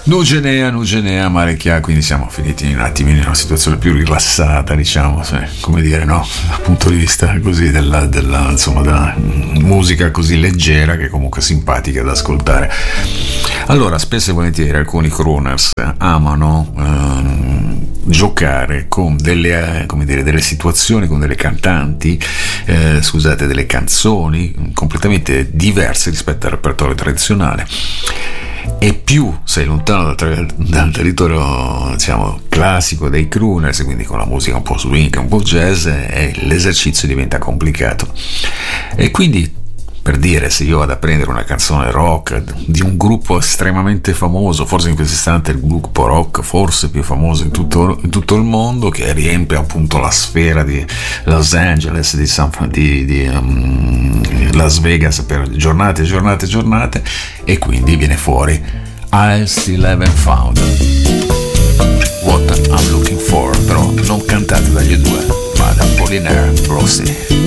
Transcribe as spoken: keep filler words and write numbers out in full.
Nugenea, Nugenea, mare chiaro, quindi siamo finiti un attimino in una situazione più rilassata, diciamo, come dire, no? Dal punto di vista così della, della, insomma, della musica così leggera che comunque simpatica da ascoltare. Allora, spesso e volentieri alcuni crooners amano ehm, giocare con delle, come dire, delle situazioni, con delle cantanti, eh, scusate, delle canzoni completamente diverse rispetto al repertorio tradizionale. E più sei lontano dal, dal territorio, diciamo, classico dei crooners, quindi con la musica un po' swing, un po' jazz, e l'esercizio diventa complicato. E quindi, per dire, se io vado a prendere una canzone rock di un gruppo estremamente famoso, forse in questo istante il gruppo rock forse più famoso in tutto, in tutto il mondo, che riempie appunto la sfera di Los Angeles, di, San, di, di um, Las Vegas per giornate e giornate e giornate, e quindi viene fuori I Still Haven't Found What I'm Looking For, però non cantate dagli due, ma da Apollinaire Rossi.